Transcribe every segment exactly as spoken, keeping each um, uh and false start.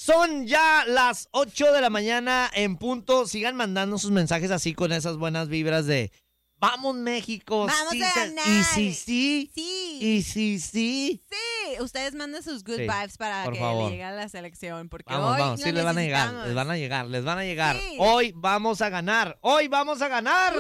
Son ya las ocho de la mañana en punto. Sigan mandando sus mensajes así con esas buenas vibras de ¡Vamos, México! ¡Vamos sí, a se- ganar! Y sí, sí. Sí. Y sí, sí. Sí, ustedes manden sus good Sí, vibes para por que favor. le llegue a la selección, porque Vamos, hoy vamos, lo sí les van a llegar, necesitamos. les van a llegar, les van a llegar. Sí. Hoy vamos a ganar, hoy vamos a ganar.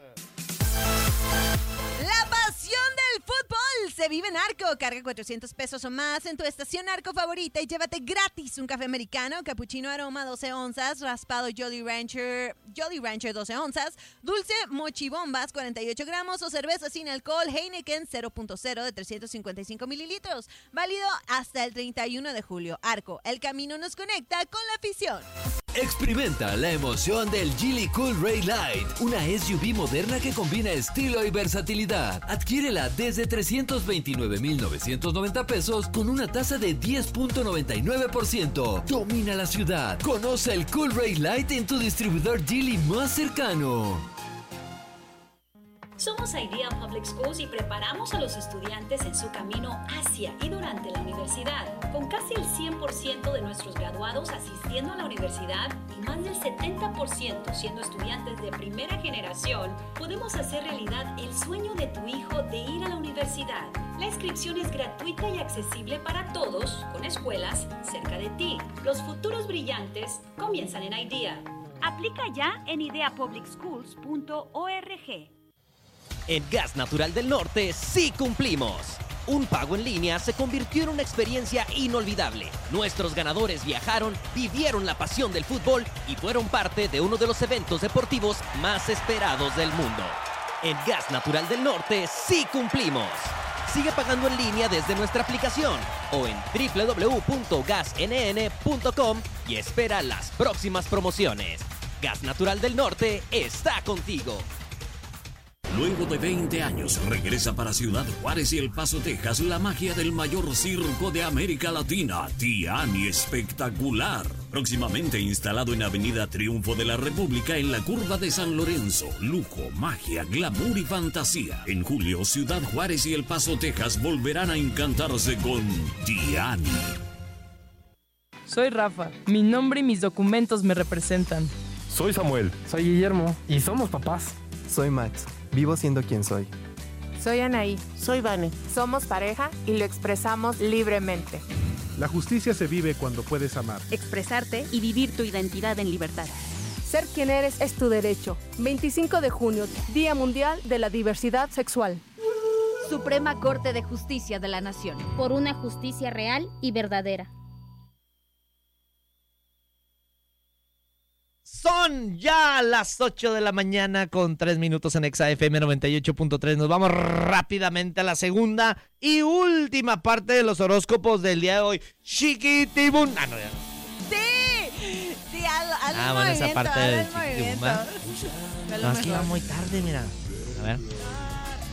La pasión del fútbol se vive en Arco. Carga cuatrocientos pesos o más en tu estación Arco favorita y llévate gratis un café americano, cappuccino aroma doce onzas, raspado Jolly Rancher, Jolly Rancher doce onzas, dulce mochibombas cuarenta y ocho gramos o cerveza sin alcohol Heineken cero punto cero de trescientos cincuenta y cinco mililitros. Válido hasta el treinta y uno de julio. Arco, el camino nos conecta con la afición. Experimenta la emoción del Geely Cool Ray Light, una S U V moderna que combina estilo y versatilidad. Adquiérela desde trescientos veintinueve mil novecientos noventa pesos con una tasa de diez punto noventa y nueve por ciento. Domina la ciudad. Conoce el Cool Ray Light en tu distribuidor Geely más cercano. Somos IDEA Public Schools y preparamos a los estudiantes en su camino hacia y durante la universidad. Con casi el cien por ciento de nuestros graduados asistiendo a la universidad y más del setenta por ciento siendo estudiantes de primera generación, podemos hacer realidad el sueño de tu hijo de ir a la universidad. La inscripción es gratuita y accesible para todos, con escuelas cerca de ti. Los futuros brillantes comienzan en IDEA. Aplica ya en idea public schools punto org. En Gas Natural del Norte sí cumplimos. Un pago en línea se convirtió en una experiencia inolvidable. Nuestros ganadores viajaron, vivieron la pasión del fútbol y fueron parte de uno de los eventos deportivos más esperados del mundo. En Gas Natural del Norte sí cumplimos. Sigue pagando en línea desde nuestra aplicación o en doble u doble u doble u punto gas n n punto com y espera las próximas promociones. Gas Natural del Norte está contigo. Luego de veinte años, regresa para Ciudad Juárez y El Paso, Texas, la magia del mayor circo de América Latina, Tiani Espectacular. Próximamente instalado en Avenida Triunfo de la República en la curva de San Lorenzo. Lujo, magia, glamour y fantasía. En julio, Ciudad Juárez y El Paso, Texas volverán a encantarse con Tiani. Soy Rafa. Mi nombre y mis documentos me representan. Soy Samuel. Soy Guillermo. Y somos papás. Soy Max. Vivo siendo quien soy. Soy Anaí. Soy Vane. Somos pareja y lo expresamos libremente. La justicia se vive cuando puedes amar. Expresarte y vivir tu identidad en libertad. Ser quien eres es tu derecho. veinticinco de junio, Día Mundial de la Diversidad Sexual. Suprema Corte de Justicia de la Nación. Por una justicia real y verdadera. Son ya las ocho de la mañana con tres minutos en Exa F M noventa y ocho punto tres. Nos vamos rápidamente a la segunda y última parte de los horóscopos del día de hoy. Chiquitibun. Ah, no, ya no. ¡Sí! Sí, haz, haz Ah, el bueno, movimiento, esa parte haz del el movimiento. chiquitibun. No, es que iba muy tarde, mira. A ver.